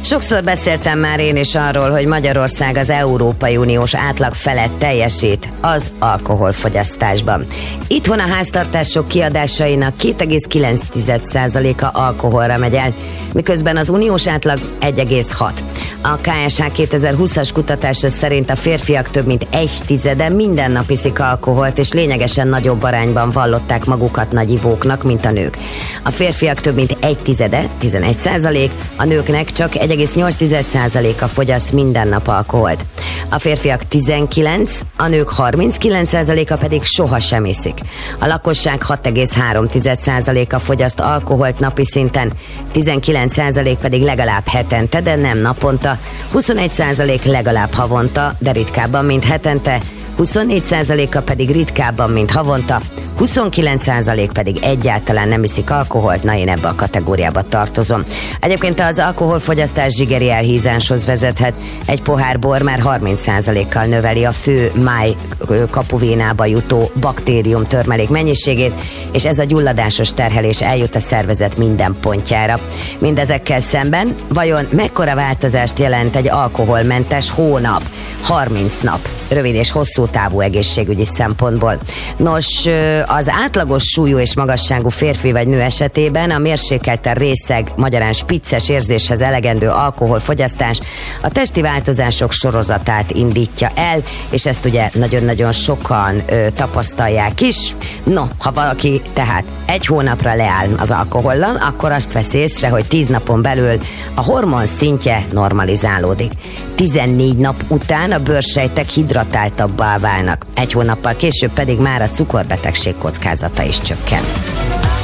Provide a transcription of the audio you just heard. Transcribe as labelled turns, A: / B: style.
A: Sokszor beszéltem már én is arról, hogy Magyarország az Európai Uniós átlag felett teljesít az alkoholfogyasztásban. Itthon a háztartások kiadásainak 2,9%-a alkoholra megy el, miközben az uniós átlag 1,6. A KSH 2020-as kutatása szerint a férfiak több mint 1/10 minden nap iszik alkoholt, és lényegesen nagyobb arányban vallották magukat nagyivóknak, mint a nők. A férfiak több mint 1/10, 11%, a nőknek csak 1,8%-a fogyaszt minden nap alkoholt. A férfiak 19, a nők 39%-a pedig sohasem iszik. A lakosság 6,3%-a fogyaszt alkoholt napi szinten, 19% pedig legalább hetente, de nem naponta, 21% legalább havonta, de ritkábban, mint hetente, 24%-a pedig ritkábban, mint havonta, 29% pedig egyáltalán nem iszik alkoholt, na én ebbe a kategóriába tartozom. Egyébként az alkoholfogyasztás zsigeri elhízáshoz vezethet, egy pohár bor már 30%-kal növeli a fő máj kapuvénába jutó baktérium törmelék mennyiségét, és ez a gyulladásos terhelés eljut a szervezet minden pontjára. Mindezekkel szemben vajon mekkora változást jelent egy alkoholmentes hónap, 30 nap, rövid és hosszú távú egészségügyi szempontból? Nos, az átlagos súlyú és magasságú férfi vagy nő esetében a mérsékelten részeg, magyarán spicces érzéshez elegendő alkoholfogyasztás a testi változások sorozatát indítja el, és ezt ugye nagyon-nagyon sokan tapasztalják is. No, ha valaki tehát egy hónapra leáll az alkohollal, akkor azt vesz észre, hogy 10 napon belül a hormon szintje normalizálódik. 14 nap után a bőrsejtek hidratáltabbá válnak. Egy hónappal később pedig már a cukorbetegség kockázata is csökken.